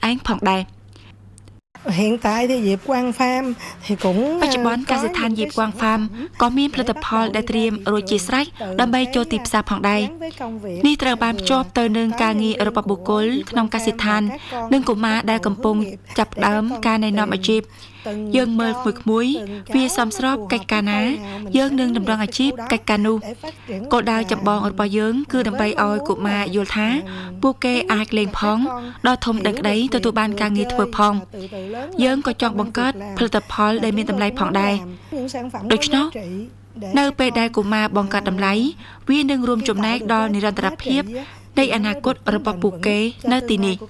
ឯងផងដែរ Hiện tại thì Diệp Quang Farm thì cũng បច្ចុប្បន្នកសិដ្ឋាន Diệp Quang Farm ក៏មានផលិតផលដែលត្រៀមរួចជាស្រេចដើម្បីចូលទីផ្សារផងដែរនេះត្រូវបានភ្ជាប់ទៅនឹងការងាររបស់បុគ្គលក្នុងកសិដ្ឋាននិងកុមារដែលកំពុងចាប់ផ្ដើមការណែនាំអាជីពយើងមើលមួយវាសមស្របកិច្ចការណាយើងនឹងតម្រង់អាជីពកិច្ចការនោះគោលដៅចម្បងរបស់យើងគឺដើម្បីឲ្យកុមារយល់ថាពួកគេអាចលេងផងដល់ធំដឹងក្តីទទួលបានការងារធ្វើផងយើងក៏ចង់បង្កើតផលិតផលដែលមានតម្លៃផងដែរដូច្នោះនៅពេលដែលកុមារបង្កើតតម្លៃវានឹងរួមចំណែកដល់និរន្តរភាពនៃអនាគតរបស់ពួកគេនៅទីនេះ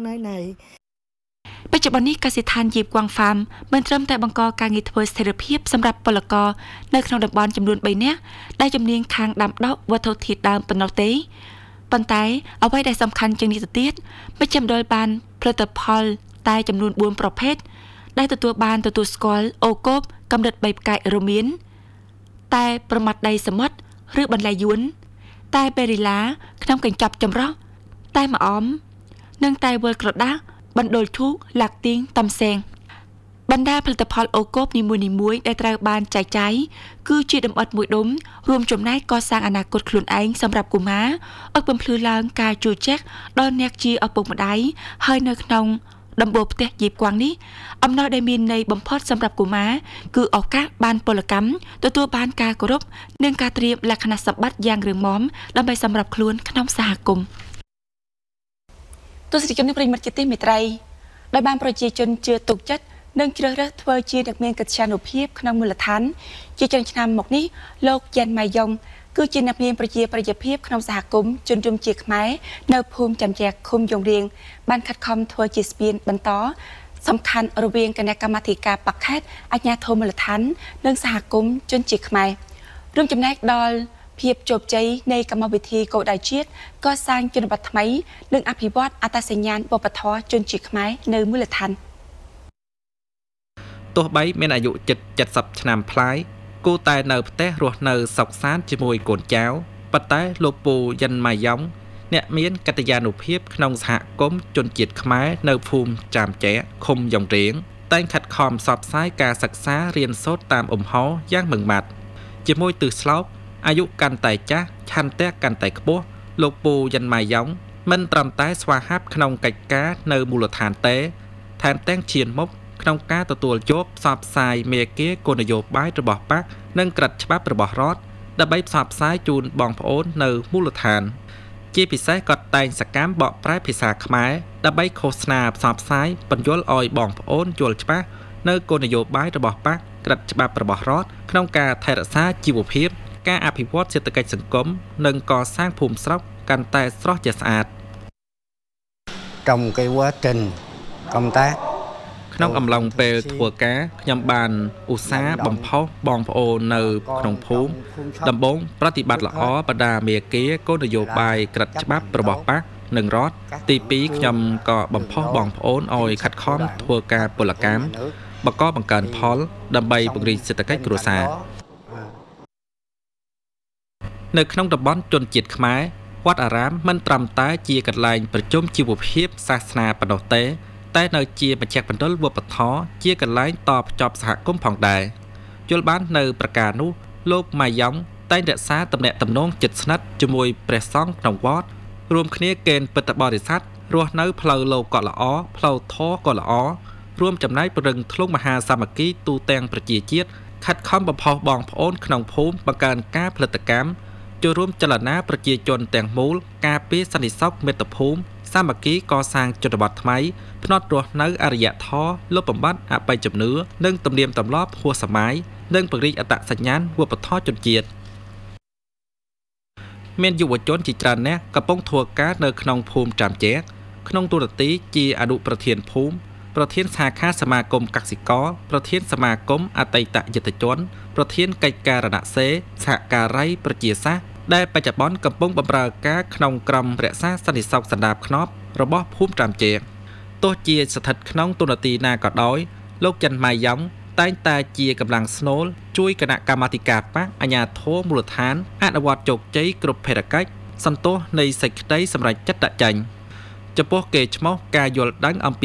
បច្ចុប្បន្ននេះកសិដ្ឋាន Diep Quang Farm មិនត្រឹមតែបង្កការងារធ្វើស្ថិរភាពសម្រាប់ពលករនៅក្នុងតំបន់ចំនួន3នាក់ដែលជំនាញខាងដាំដុះវត្ថុធាតុដើមប៉ុណ្ណោះទេប៉ុន្តែអ្វីដែលសំខាន់ជាងនេះទៅទៀតមជ្ឈមណ្ឌលបានផលិតផលតែចំនួន4ប្រភេទដែលទទួលស្គាល់អូកូបកម្រិត3ផ្កាយរមៀនតែប្រមាត់ដីសមុទ្រឬបន្លែយួនតែបេរីឡាក្នុងកញ្ចប់ចម្រោះតែម្អមនិងតែវល់ក្រដាស់បណ្ដុលធូលាក់ទៀងតំសែងបណ្ដាផលិតផលអូកូបនីមួយៗដែលត្រូវបានចែកចាយគឺជាដំអិតមួយដុំរួមចំណែកកសាងអនាគតខ្លួនឯងសម្រាប់កុមារឲ្យបំភ្លឺឡើងការជួយចេះដល់អ្នកជាឪពុកម្ដាយហើយនៅក្នុងដំបូលផ្ទះយីបគួងនេះអំណោយដែលមានន័យបំផុតសម្រាប់កុមារគឺឱកាសបានពលកម្មទទួលបានការគោរពនិងការត្រៀមលក្ខណៈសម្បត្តិយ៉ាងរឹងមាំដើម្បីសម្រាប់ខ្លួនក្នុងសហគមន៍ទស្សនិកជនប្រិយមិត្តជាទីមេត្រីដោយបានប្រជាជនជឿទុកចិត្តនិងជ្រើសរើសធ្វើជាអ្នកមានកិត្យានុភាពក្នុងមូលដ្ឋានជាច្រើនឆ្នាំមកនេះលោកយ៉ាន់ម៉ៃយ៉ុងគឺជាអ្នកមានប្រជាប្រិយភាពក្នុងសហគមន៍ជនរួមជាខ្មែរនៅភូមិចាំជាឃុំយងរៀងបានខិតខំធ្វើជាស្ពានបន្តសំខាន់រវាងគណៈកម្មាធិការបកខេត្តអាជ្ញាធរមូលដ្ឋាននិងសហគមន៍ជនជាខ្មែររួមចំណែកដល់ភាពជោគជ័យនៃកម្មវិធីគោលដៅជាតិកសាងជនបទថ្មីនិងអភិវឌ្ឍអត្តសញ្ញាណវប្បធម៌ជនជាតិខ្មែរនៅមូលដ្ឋានទោះបីមានអាយុជិត70ឆ្នាំប្លាយគូតែនៅផ្ទះរស់នៅសុខសាន្តជាមួយកូនចៅប៉ុន្តែលោកពូយ៉ាន់ម៉ៃយ៉ុងអ្នកមានកិត្តិយានុភាពក្នុងសហគមន៍ជនជាតិខ្មែរនៅភូមិចាមចែកឃុំយ៉ងរៀងតែងខិតខំផ្សព្វផ្សាយការសិក្សារៀនសូត្រតាមអំហរយ៉ាងម៉ឺងម៉ាត់ជាមួយទិសស្លោកអាយុកាន់តែចាស់ឆន្ទៈកាន់តែខ្ពស់លោកពូយ៉ាន់ម៉ៃយ៉ុងមិនត្រឹមតែស្វាហាប់ក្នុងកិច្ចការនៅមូលដ្ឋានទេថែមទាំងឈានមុខក្នុងការទទួលយកផ្សព្វផ្សាយមេគាគោលនយោបាយរបស់បកនិងក្រឹត្យច្បាប់របស់រដ្ឋដើម្បីផ្សព្វផ្សាយជូនបងប្អូននៅមូលដ្ឋានជាពិសេសក៏តែងសកម្មបកប្រែភាសាខ្មែរដើម្បីឃោសនាផ្សព្វផ្សាយបញ្យល់ឲ្យបងប្អូនយល់ច្បាស់នៅគោលនយោបាយរបស់បកក្រឹត្យច្បាប់របស់រដ្ឋក្នុងការថែរក្សាជីវភាពការអភិវឌ្ឍសេដ្ឋកិច្ចសង្គមនិងកសាងភូមិស្រុកកាន់តែស្រស់ជាស្អាត Trong cái quá trình công tác ក្នុងអំឡុងពេលធ្វើការខ្ញុំបានឧស្សាហ៍បំផុសបងប្អូននៅក្នុងភូមិដំបូងប្រតិបត្តិល្អបដាមេគាគោលនយោបាយក្រឹត្យច្បាប់របស់បកនិងរដ្ឋទី2ខ្ញុំក៏បំផុសបងប្អូនឲ្យខិតខំធ្វើការពលកម្មបង្កើនផលដើម្បីពង្រីកសេដ្ឋកិច្ចគ្រួសារនៅក្នុងតំបន់ជនជាតិខ្មែរវត្តអារាមមិនត្រឹមតែជាកន្លែងប្រជុំជីវភាពសាសនាប៉ុណ្ណោះទេតែនៅជាមជ្ឈមណ្ឌលវប្បធម៌ជាកន្លែងតភ្ជាប់សហគមន៍ផងដែរយល់បាននៅប្រការនោះលោកម៉ៃយ៉ុងតែងរក្សាទំនាក់ទំនងជិតស្និទ្ធជាមួយព្រះសង្ឃក្នុងវត្តរួមគ្នាកេណ្ឌពុទ្ធបរិស័ទរស់នៅផ្លូវលោកក៏ល្អផ្លូវធម៌ក៏ល្អរួមចំណែកពង្រឹងធ្លុងមហាសាមគ្គីទូទាំងប្រជាជាតិខិតខំបំផុសបងប្អូនក្នុងភូមិបង្កើនការផលិតកម្មចូលរួមចលនាប្រជាជនទាំងមូលការពារសន្តិសុខមាតុភូមិសាមគ្គីកសាងជនបទថ្មីផ្នត់រស់នៅអរិយធម៌លុបបំបាត់អបិយជំនឿនិងទំនៀមទម្លាប់ហួសសម័យនិងពង្រីកអត្តសញ្ញាណវប្បធម៌ជនជាតិមានយុវជនជាច្រើននាក់កំពុងធ្វើការនៅក្នុងភូមិចាមចែកក្នុងទូរទស្សន៍ជាអនុប្រធានភូមិប្រធានសាខាសមាគមកសិករប្រធានសមាគមអតីតយុទ្ធជនប្រធានកិច្ចការណសេសហការីប្រជាសាស្ត្រដែលបច្ចុប្បន្នកំពុងបម្រើការក្នុងក្រុមរក្សាសន្តិសុខសណ្ដាប់ខ្នប់របស់ភូមិត្រាំជែកទោះជាស្ថិតក្នុងទូនាទីណាក៏ដោយលោកយ៉ាន់ម៉ៃយ៉ុងតែងតែជាកម្លាំងស្នូលជួយគណៈកម្មាធិការបកអាជ្ញាធរមូលដ្ឋានអនុវត្តជោគជ័យគ្រប់ភារកិច្ចសន្ទុះនៃសេចក្តីសម្រេចចិត្តដាក់ចេញចំពោះកេរ្តិ៍ឈ្មោះការយល់ដឹងអំពី